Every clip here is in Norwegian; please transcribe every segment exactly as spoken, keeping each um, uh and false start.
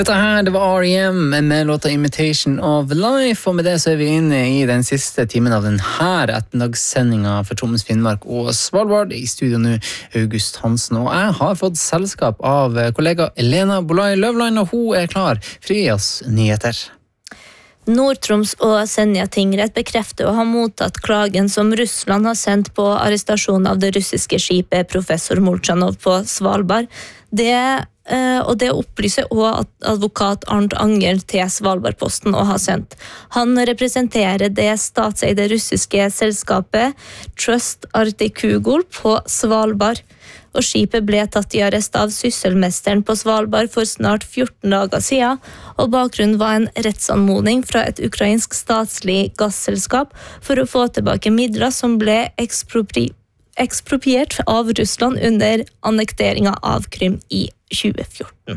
Dette her, det var R E M med låta Imitation of Life, og med det så er vi inne i den siste timen av denne ettermiddagssendingen for Troms, Finnmark og Svalbard. I studio nå, August Hansen, og jeg har fått selskap av kollega Elena Bolai Løvland, og hun er klar for å gi oss nyheter. Nord-Troms og Senja tingrett bekrefter å ha mottatt klagen som Russland har sendt på arrestasjon av det russiske skipet Professor Molchanov på Svalbard. Det og det opplyser også at advokat Arnt Anger til Svalbardposten og har sendt. Han representerer det statseide russiske selskapet Trust Artikugol på Svalbard, og skipet ble tatt i arrest av sysselmesteren på Svalbard for snart fjorten dager siden, og bakgrunnen var en rettsanmodning fra et ukrainsk statslig gasselskap for å få tilbake midler som ble ekspropriert ekspropriert av Russland under annekteringen av Krym i tjue fjorten.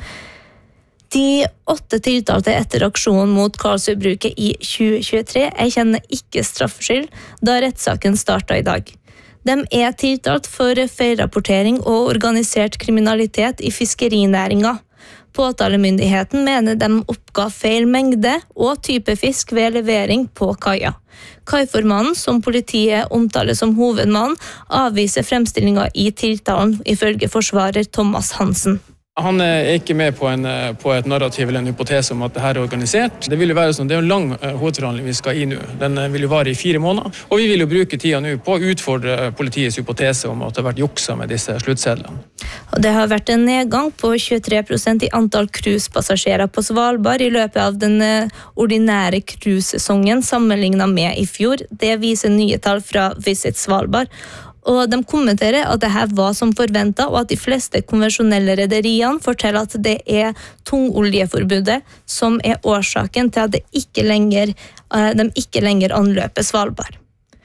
De åtte tiltalte etter aksjonen mot Karlsøybruket i tjue tjuetre erkjenner ikke straffskyld, da rettssaken startet i dag. De er tiltalt for feilrapportering og organisert kriminalitet i fiskerinæringen. Påtalemyndigheten mener de oppga feil mengde og type fisk ved levering på kaia. Kaiformannen, som politiet omtaler som hovedmann, avviser fremstillingen i tiltalen ifølge forsvarer Thomas Hansen. Han er ikke med på, en, på et narrativ eller en hypotese om at dette er organisert. Det vil jo være sånn, det er en lang hovedforhandling vi skal i nå. Den vil jo vare i fire måneder. Og vi vil jo bruke tida nå på å utfordre politiets hypotese om at det har vært juksa med disse sluttsedlene. Og det har vært en nedgang på tjuetre prosent i antall cruisepassasjerer på Svalbard i løpet av den ordinære cruisesesongen sammenlignet med i fjor. Det viser nye tall fra Visit Svalbard. Og de kommenterer at dette var som forventet, og at de fleste konvensjonelle rederiene forteller at det er tungoljeforbudet som er årsaken til at det ikke lenger, de ikke lenger anløper Svalbard.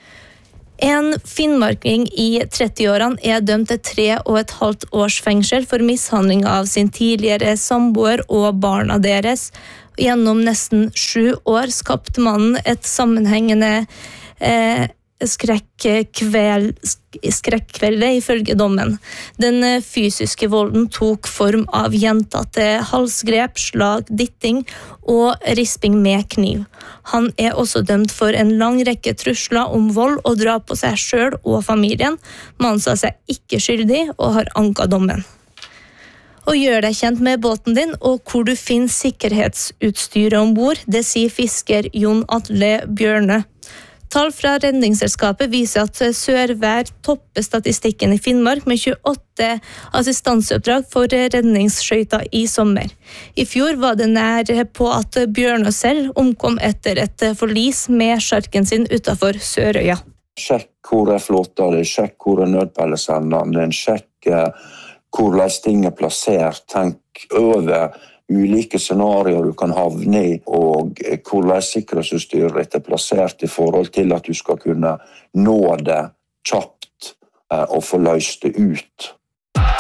En finnmarking i trettiårene er dømt til tre og et halvt års fengsel for mishandling av sin tidligere samboer og barna deres. Gjennom nesten sju år skapte mannen et sammenhengende eh, skrekkveld, skrekkvelde ifølge dommen. Den fysiske volden tok form av gjentatte halsgrep, slag, ditting og risping med kniv. Han er også dømt for en lang rekke trusler om vold og drap på seg selv og familien. Mannen sa seg ikke skyldig og har anket dommen. Og gjør deg kjent med båten din og hvor du finner sikkerhetsutstyret ombord, det sier fisker Jon Atle Bjørne. Tall fra redningsselskapet viser at Sørvær topper statistikken i Finnmark med tjueåtte assistanseoppdrag for redningsskøyter i sommer. I fjor var det nær på at Bjørnø selv omkom etter et forlis med sjarken sin utenfor Sørøya. Sjekk hvor er flåta, sjekk hvor er nødpellesenderen, sjekk hvordan ting er plassert, tenk over ulike scenarier du kan havne i, og hvordan sikkerhetsutstyret er plassert i forhold til at du skal kunne nå det kjapt og få løst det ut